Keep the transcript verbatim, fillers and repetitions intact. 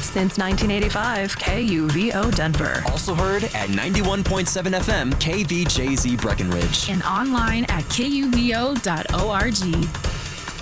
Since nineteen eighty-five, K U V O Denver. Also heard at ninety-one point seven F M K V J Z Breckenridge. And online at K U V O dot org.